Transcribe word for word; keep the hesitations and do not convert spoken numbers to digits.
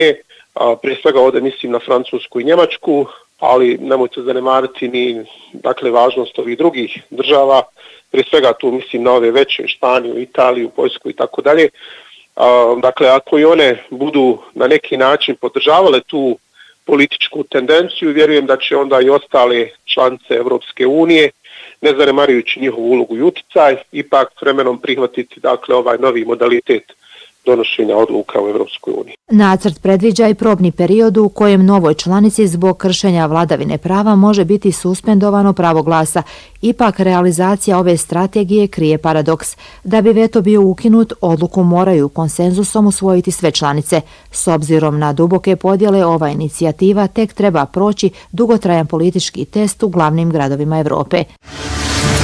prije svega ovdje mislim na Francusku i Njemačku, ali nemojte zanemariti ni dakle, važnost ovih drugih država, prije svega tu mislim na ove veće, Španiju, Italiju, Poljsku i tako dalje. Dakle, ako i one budu na neki način podržavale tu političku tendenciju, vjerujem da će onda i ostale članice Europske unije, ne zanemarujući njihovu ulogu i utjecaj, ipak vremenom prihvatiti dakle, ovaj novi modalitet donošenja odluka u Europskoj uniji. Nacrt predviđa i probni period u kojem novoj članici zbog kršenja vladavine prava može biti suspendovano pravo glasa. Ipak realizacija ove strategije krije paradoks. Da bi veto bio ukinut, odluku moraju konsenzusom usvojiti sve članice. S obzirom na duboke podjele, ova inicijativa tek treba proći dugotrajan politički test u glavnim gradovima Evrope.